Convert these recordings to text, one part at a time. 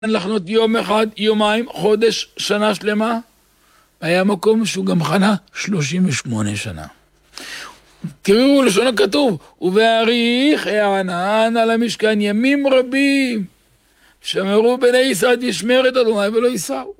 לחנות יום אחד, יומיים, חודש, שנה שלמה. היה מקום שהוא גם חנה 38 שנה. תראו לשון הכתוב, ובהאריך הענן על המשכן ימים רבים, שמרו בני ישראל ישמר את אדוני ולא ייסעו.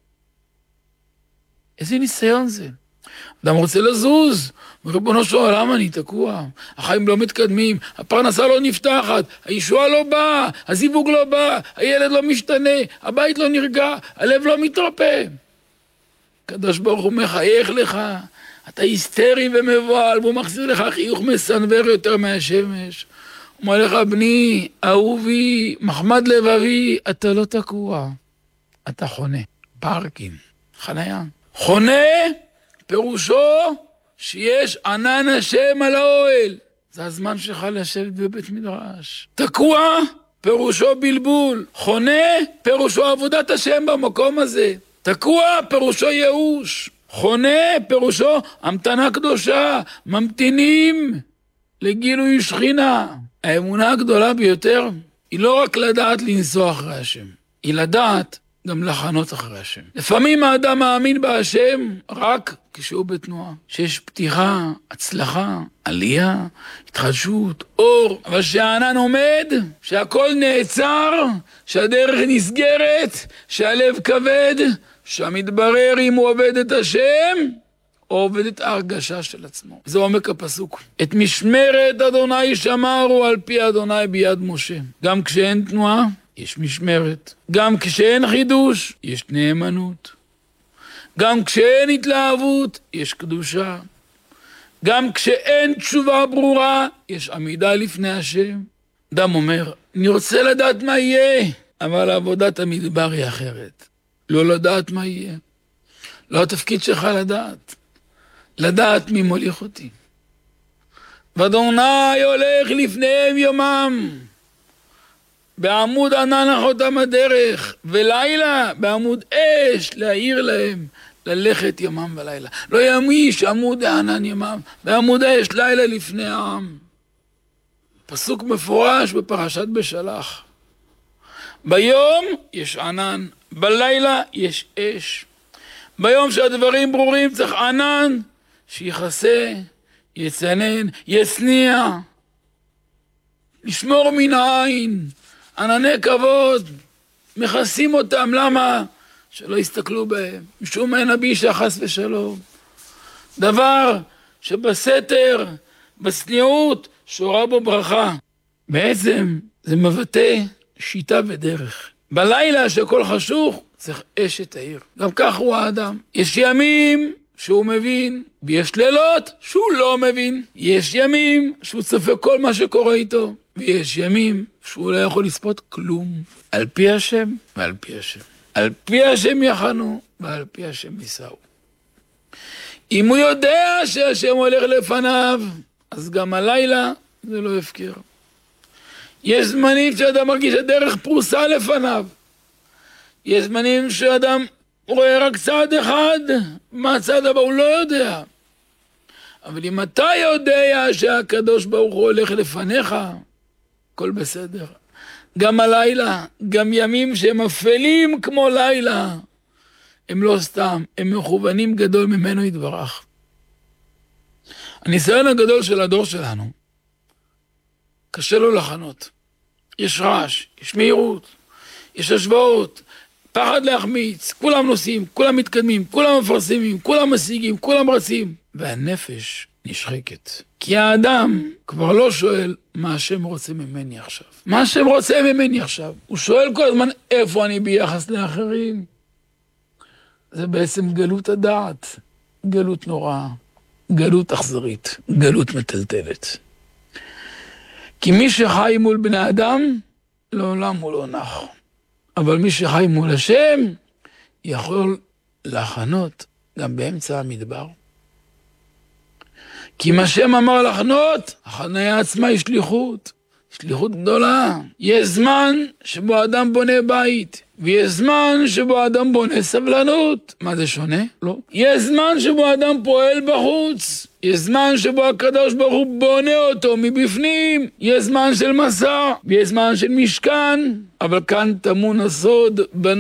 איזה ניסיון זה? אדם רוצה לזוז, ריבונו של עולם אני תקוע, החיים לא מתקדמים, הפרנסה לא נפתחת, הישועה לא באה, הזיווג לא בא, הילד לא משתנה, הבית לא נרגע, הלב לא מתרפא. הקדוש ברוך הוא מחייך לך, אתה היסטרי ומבועל, והוא מחזיר לך חיוך מסנוור יותר מהשמש. הוא אומר לך, בני, אהובי, מחמד לבבי, אתה לא תקוע, אתה חונה. פארקינג, חניה. חונה פירושו שיש ענן השם על האוהל. זה הזמן שלך לשבת בבית מדרש. תקוע פירושו בלבול. חונה פירושו עבודת השם במקום הזה. תקוע פירושו ייאוש. חונה פירושו המתנה קדושה. ממתינים לגילוי שכינה. האמונה הגדולה ביותר היא לא רק לדעת לנסוע אחרי השם, היא לדעת גם לחנות אחרי השם. לפעמים האדם מאמין בהשם רק כשהוא בתנועה, שיש פתיחה, הצלחה, עלייה, התחדשות, אור, אבל שהענן עומד, שהכל נעצר, שהדרך נסגרת, שהלב כבד, שהמתברר אם הוא עובד את השם, או עובד את ההרגשה של עצמו. זה עומק הפסוק. את משמרת אדוני שמרו על פי אדוני ביד משה. גם כשאין תנועה, יש משמרת. גם כשאין חידוש, יש נאמנות. גם כשאין התלהבות, יש קדושה. גם כשאין תשובה ברורה, יש עמידה לפני השם. אדם אומר, אני רוצה לדעת מה יהיה, אבל עבודת המדבר היא אחרת. לא לדעת מה יהיה. לא התפקיד שלך לדעת. לדעת מי מוליך אותי. ואדוני הולך לפניהם יומם. בעמוד ענן החותם הדרך, ולילה בעמוד אש להאיר להם, ללכת ימם ולילה. לא ימיש עמוד הענן ימם, בעמוד אש לילה לפני העם. פסוק מפורש בפרשת בשלח. ביום יש ענן, בלילה יש אש. ביום שהדברים ברורים צריך ענן, שיחסה, יצנן, יסניע, לשמור מן העין. ענני כבוד, מכסים אותם, למה? שלא יסתכלו בהם, משום אין הבישה חס ושלום. דבר שבסתר, בסניעות, שורה בו ברכה. בעצם זה מבטא שיטה ודרך. בלילה שכל חשוך, צריך אשת העיר. גם כך הוא האדם. יש ימים שהוא מבין, ויש לילות שהוא לא מבין. יש ימים שהוא צופה כל מה שקורה איתו. ויש ימים שהוא לא יכול לספות כלום. על פי השם ועל פי השם. על פי השם יחנו ועל פי השם ייסעו. אם הוא יודע שהשם הולך לפניו, אז גם הלילה זה לא הפקר. יש זמנים שאדם מרגיש הדרך פרוסה לפניו. יש זמנים שאדם רואה רק צעד אחד, מה הצעד הבא הוא לא יודע. אבל אם אתה יודע שהקדוש ברוך הוא הולך לפניך, הכל בסדר. גם הלילה, גם ימים שהם אפלים כמו לילה, הם לא סתם, הם מכוונים גדול ממנו יתברך. הניסיון הגדול של הדור שלנו, קשה לו לחנות. יש רעש, יש מהירות, יש השוואות, פחד להחמיץ, כולם נוסעים, כולם מתקדמים, כולם מפרסמים, כולם משיגים, כולם רצים. והנפש נשחקת. כי האדם כבר לא שואל מה השם רוצה ממני עכשיו. מה השם רוצה ממני עכשיו? הוא שואל כל הזמן איפה אני ביחס לאחרים. זה בעצם גלות הדעת. גלות נוראה, גלות אכזרית, גלות מטלטלת. כי מי שחי מול בני אדם, לעולם הוא לא נח. אבל מי שחי מול השם, יכול לחנות גם באמצע המדבר. כי אם השם אמר לחנות, החניה עצמה היא שליחות. שליחות גדולה. יש זמן שבו אדם בונה בית, ויש זמן שבו אדם בונה סבלנות. מה זה שונה? לא. יש זמן שבו אדם פועל בחוץ, יש זמן שבו הקדוש ברוך הוא בונה אותו מבפנים, יש זמן של מסע, ויש זמן של משכן, אבל כאן טמון הסוד